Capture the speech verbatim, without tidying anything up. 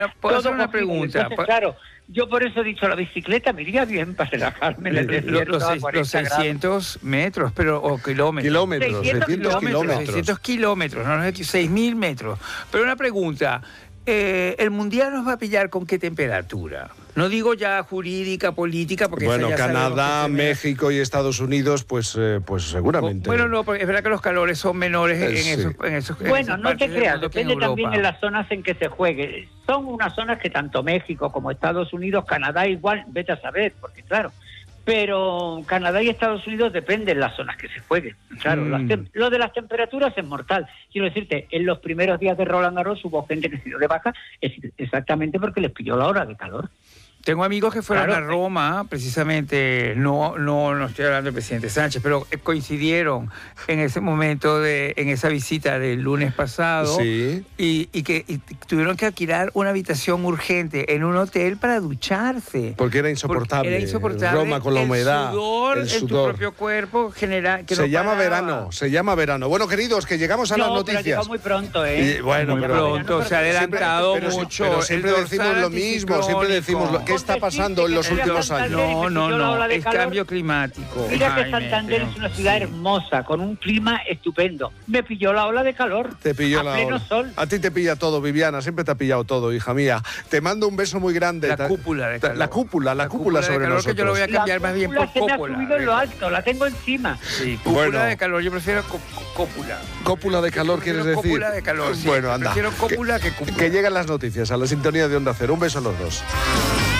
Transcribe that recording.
¿Puedo hacer Todo una posible. pregunta? Entonces, claro, yo por eso he dicho, la bicicleta me iría bien para relajarme en el Los, desierto los, a seis- los cuarenta grados. seiscientos metros, pero o kilómetros. Kilómetros, seiscientos seiscientos kilómetros. seiscientos kilómetros, no, no, seis mil metros. Pero una pregunta, eh, ¿el Mundial nos va a pillar con qué temperatura? No digo ya jurídica, política, porque Bueno, esa ya Canadá, sabemos que se me- México y Estados Unidos, pues, eh, pues seguramente. Bueno, no, porque es verdad que los calores son menores Eh, en, sí. esos, en esos en Bueno, esas no te partes del creas, mundo que en depende también Europa. en las zonas en que se juegue. Son unas zonas que tanto México como Estados Unidos, Canadá igual, vete a saber, porque claro, pero Canadá y Estados Unidos dependen las zonas que se jueguen. Claro, Mm. las tem- lo de las temperaturas es mortal. Quiero decirte, en los primeros días de Roland Garros hubo gente que se dio de baja es- exactamente porque les pilló la hora de calor. Tengo amigos que fueron Claro. a Roma, precisamente, no, no, no estoy hablando del presidente Sánchez, pero eh, coincidieron en ese momento, de, en esa visita del lunes pasado, Sí. y, y que y tuvieron que alquilar una habitación urgente en un hotel para ducharse. Porque era insoportable. Porque era insoportable. Roma con la humedad. El sudor, el en tu sudor. propio cuerpo genera... que Se no llama paraba. verano, se llama verano. Bueno, queridos, que llegamos a no, las pero noticias. llegó muy pronto, ¿eh? Y, bueno, Muy pero- pronto, se ha adelantado Pero si- mucho. pero el siempre dorsal decimos lo mismo, siempre decimos lo, ¿qué está Con pasando en los decirte que últimos Santander años? y me No, no, pilló la no, ola de es calor. cambio climático. Mira que Jaime, Santander pero es una ciudad sí. hermosa, con un clima estupendo. Me pilló la ola de calor. Te pilló a la pleno ola. sol. A ti te pilla todo, Viviana, siempre te ha pillado todo, hija mía. Te mando un beso muy grande. La Ta- cúpula de ta- calor. La cúpula, la, La cúpula, cúpula de sobre calor, nosotros. que yo lo voy a cambiar más bien cúpula por se me ha cópula. subido en lo alto, la tengo encima. Sí, cúpula Bueno. de calor, yo prefiero có- có- cópula. Cópula de calor, Prefiero ¿quieres decir? cópula de calor, sí. Bueno, anda. Prefiero cópula que cúpula. Que llegan las noticias a la sintonía de Onda Cero. Un beso a los dos.